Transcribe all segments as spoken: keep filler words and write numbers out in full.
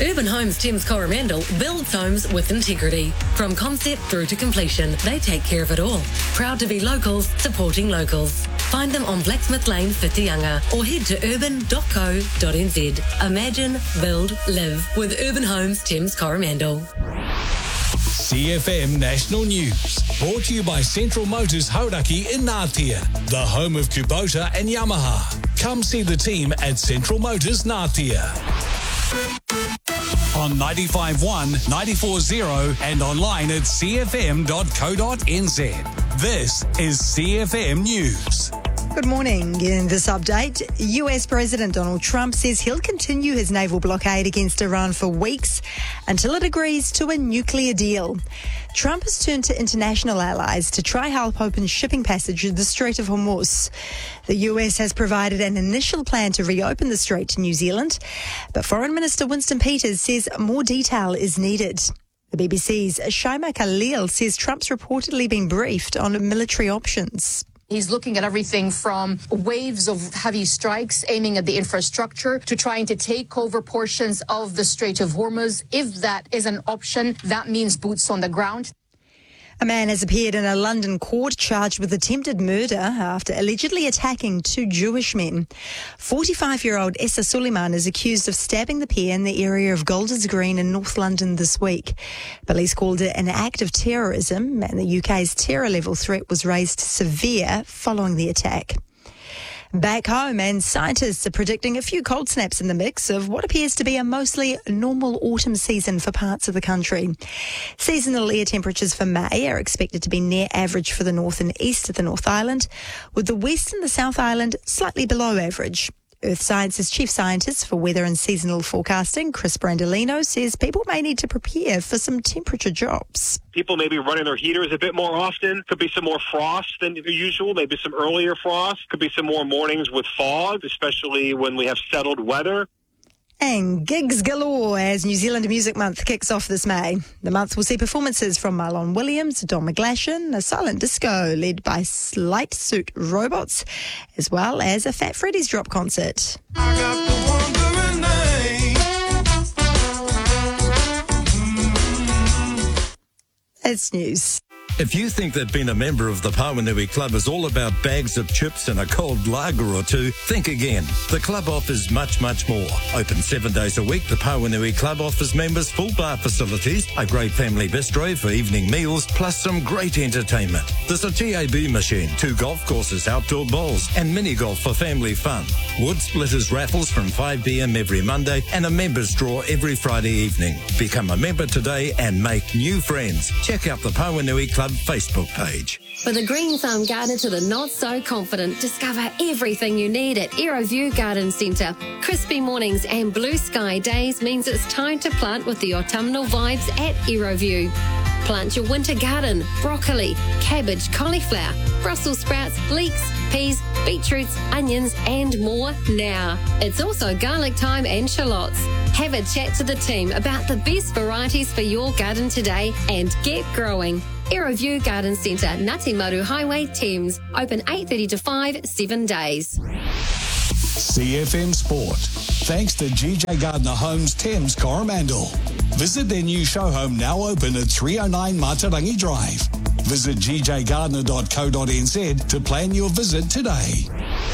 Urban Homes Thames Coromandel builds homes with integrity. From concept through to completion, they take care of it all. Proud to be locals, supporting locals. Find them on Blacksmith Lane, Whitianga, or head to urban dot co dot n z. Imagine, build, live with Urban Homes Thames Coromandel. C F M National News, brought to you by Central Motors Hauraki in Ngātea, the home of Kubota and Yamaha. Come see the team at Central Motors Ngātea. On ninety-five point one, ninety-four point zero and online at c f m dot co dot n z. This is C F M News. Good morning. In this update, U S President Donald Trump says he'll continue his naval blockade against Iran for weeks until it agrees to a nuclear deal. Trump has turned to international allies to try help open shipping passage in the Strait of Hormuz. The U S has provided an initial plan to reopen the strait to New Zealand, but Foreign Minister Winston Peters says more detail is needed. The B B C's Shaima Khalil says Trump's reportedly been briefed on military options. He's looking at everything from waves of heavy strikes aiming at the infrastructure to trying to take over portions of the Strait of Hormuz. If that is an option, that means boots on the ground. A man has appeared in a London court charged with attempted murder after allegedly attacking two Jewish men. forty-five-year-old Essa Suleiman is accused of stabbing the pair in the area of Golders Green in North London this week. Police called it an act of terrorism, and the U K's terror level threat was raised to severe following the attack. Back home, and scientists are predicting a few cold snaps in the mix of what appears to be a mostly normal autumn season for parts of the country. Seasonal air temperatures for May are expected to be near average for the north and east of the North Island, with the west and the South Island slightly below average. Earth Science's chief scientist for weather and seasonal forecasting, Chris Brandolino, says people may need to prepare for some temperature drops. People may be running their heaters a bit more often. Could be some more frost than usual, maybe some earlier frost. Could be some more mornings with fog, especially when we have settled weather. And gigs galore as New Zealand Music Month kicks off this May. The month will see performances from Marlon Williams, Don McGlashan, a silent disco led by Slight Suit Robots, as well as a Fat Freddy's Drop concert. I got the wandering name. That's news. If you think that being a member of the Pawanui Club is all about bags of chips and a cold lager or two, think again. The club offers much, much more. Open seven days a week, the Pawanui Club offers members full bar facilities, a great family bistro for evening meals, plus some great entertainment. There's a T A B machine, two golf courses, outdoor bowls, and mini golf for family fun. Wood splitters raffles from five p m every Monday and a members draw every Friday evening. Become a member today and make new friends. Check out the Pawanui Club Facebook page. For the green thumb gardener to the not so confident, discover everything you need at Aeroview Garden Centre. Crispy mornings and blue sky days means it's time to plant with the autumnal vibes at Aeroview. Plant your winter garden, broccoli, cabbage, cauliflower, Brussels sprouts, leeks, peas, beetroots, onions and more now. It's also garlic thyme and shallots. Have a chat to the team about the best varieties for your garden today and get growing. Aeroview Garden Centre, Ngati Maru Highway, Thames. Open eight thirty to five, seven days. C F M Sport. Thanks to G J Gardner Homes Thames Coromandel. Visit their new show home now open at three oh nine Matarangi Drive. Visit g j gardner dot co dot n z to plan your visit today.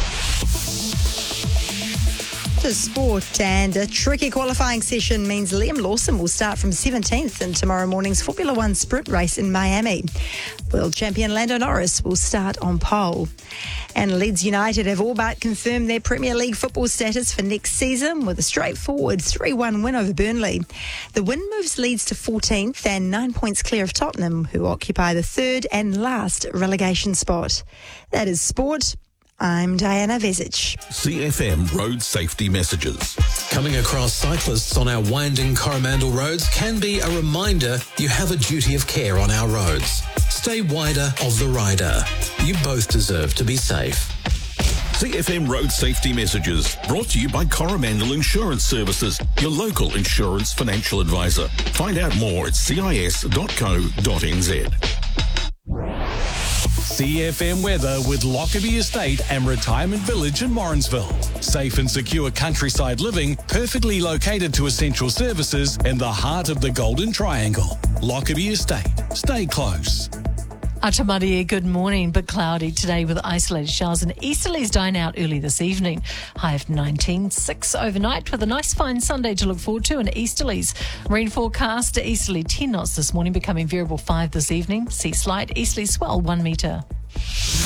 To sport, and a tricky qualifying session means Liam Lawson will start from seventeenth in tomorrow morning's Formula One sprint race in Miami. World champion Lando Norris will start on pole. And Leeds United have all but confirmed their Premier League football status for next season with a straightforward three one win over Burnley. The win moves Leeds to fourteenth and nine points clear of Tottenham, who occupy the third and last relegation spot. That is sport. I'm Diana Vezic. C F M Road Safety Messages. Coming across cyclists on our winding Coromandel roads can be a reminder you have a duty of care on our roads. Stay wider of the rider. You both deserve to be safe. C F M Road Safety Messages, brought to you by Coromandel Insurance Services, your local insurance financial advisor. Find out more at c i s dot co dot n z. C F M weather with Lockerbie Estate and Retirement Village in Morrinsville. Safe and secure countryside living, perfectly located to essential services in the heart of the Golden Triangle. Lockerbie Estate. Stay close. Atamarie, good morning, but cloudy today with isolated showers and easterlies dying out early this evening. High of nineteen, six overnight with a nice fine Sunday to look forward to and easterlies. Rain forecast, easterly ten knots this morning, becoming variable five this evening. Sea slight, easterly swell one metre.